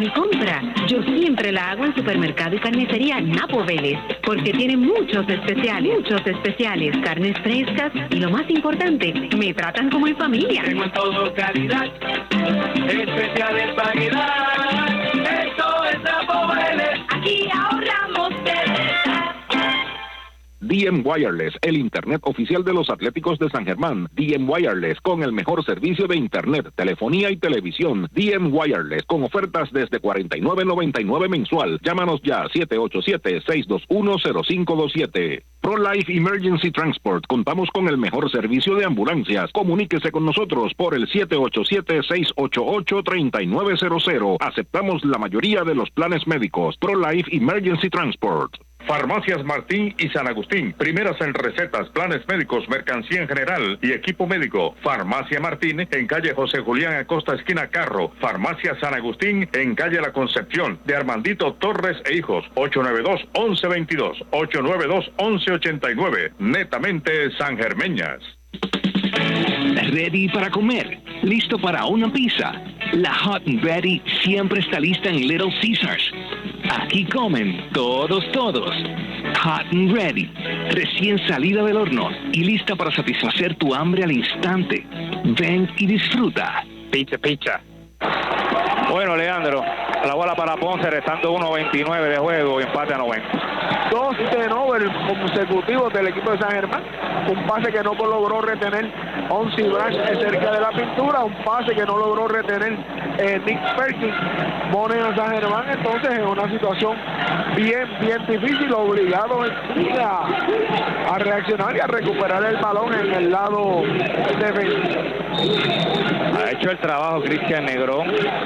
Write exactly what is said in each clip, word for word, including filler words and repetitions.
mi compra. Yo siempre la hago en Supermercado y Carnicería Napo Vélez, porque tiene muchos especiales, muchos especiales, carnes frescas y lo más importante, me tratan como en familia. Tengo en todo calidad, especiales variedad, esto es Napo Vélez, aquí ahorramos de verdad. D M Wireless, el internet oficial de los Atléticos de San Germán. D M Wireless, con el mejor servicio de internet, telefonía y televisión. D M Wireless, con ofertas desde cuarenta y nueve noventa y nueve mensual. Llámanos ya, siete ocho siete, seis dos uno, cero cinco dos siete. ProLife Emergency Transport, contamos con el mejor servicio de ambulancias. Comuníquese con nosotros por el siete ocho siete, seis ocho ocho, tres nueve cero cero. Aceptamos la mayoría de los planes médicos. ProLife Emergency Transport. Farmacias Martín y San Agustín, primeras en recetas, planes médicos, mercancía en general y equipo médico. Farmacia Martín en calle José Julián Acosta, esquina Carro. Farmacia San Agustín en calle La Concepción, de Armandito Torres e Hijos, ocho nueve dos, once veintidós, ocho nueve dos, once ochenta y nueve. Netamente sangermeñas. ¿Ready para comer? ¿Listo para una pizza? La Hot and Ready siempre está lista en Little Caesars. Aquí comen todos, todos. Hot and Ready, recién salida del horno y lista para satisfacer tu hambre al instante. Ven y disfruta. Pizza, pizza. Bueno, Leandro, la bola para Ponce, restando uno veintinueve de juego y empate a noventa. Dos turnovers consecutivos del equipo de San Germán. Un pase que no logró retener Onsi Branch cerca de la pintura. Un pase que no logró retener eh, Nick Perkins. Pone a San Germán entonces en una situación bien, bien difícil, obligado a, a reaccionar y a recuperar el balón en el lado defensivo. Ha hecho el trabajo Cristian Negrón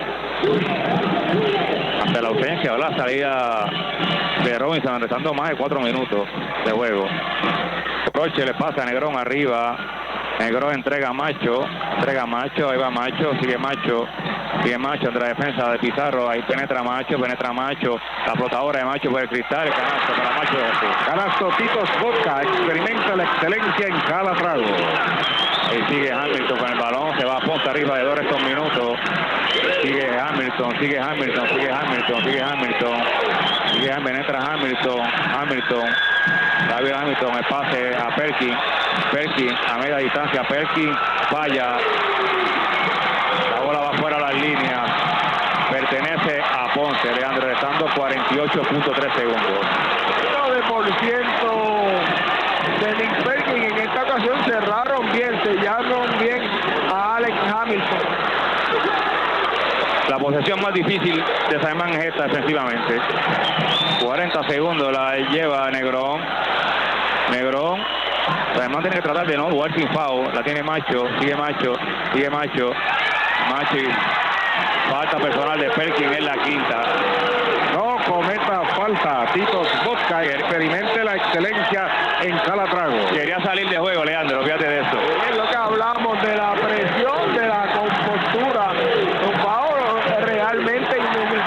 ante la ausencia o la salida de Robinson, restando más de cuatro minutos de juego. Roche le pasa a Negrón arriba. Negrón entrega a Macho, entrega a Macho, ahí va Macho, sigue Macho, sigue Macho entre la defensa de Pizarro, ahí penetra Macho, penetra Macho, la flotadora de Macho por el cristal, el canasto para Macho. Canasto Titos Vodka, experimenta la excelencia en cada trago. Ahí sigue Hamilton con el balón, se va a Ponce arriba de dos estos minutos. Sigue Hamilton, sigue Hamilton, sigue Hamilton, sigue Hamilton, sigue Hamilton, penetra Hamilton, Hamilton, David Hamilton, el pase a Perkins, Perkins a media distancia, Perkins falla, la bola va fuera de las líneas, pertenece a Ponce, Leandro, restando cuarenta y ocho punto tres segundos. nueve por ciento de Nick Perkins en esta ocasión cerraron bien, sellaron bien a Alex Hamilton. La posesión más difícil de San Germán es esta defensivamente. cuarenta segundos la lleva Negrón. Negrón. San Germán tiene que tratar de no jugar sin foul. La tiene Macho, sigue Macho, sigue Macho. Macho y falta personal de Perkins en la quinta. No cometa falta. Titos Vodka, experimente la excelencia en cada trago. Quería salir de juego